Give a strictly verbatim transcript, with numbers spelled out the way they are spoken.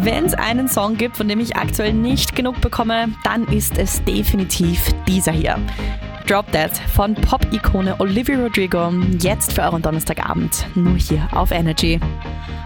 Wenn es einen Song gibt, von dem ich aktuell nicht genug bekomme, dann ist es definitiv dieser hier. Drop Dead von Pop-Ikone Olivia Rodrigo, jetzt für euren Donnerstagabend, nur hier auf Energy.